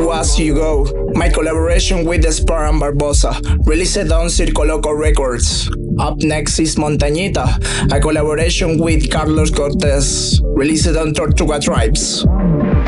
You As You Go, my collaboration with Spar and Barbosa, released on Circo Loco Records. Up next is Montañita, a collaboration with Carlos Cortez, released on Tortuga Tribes.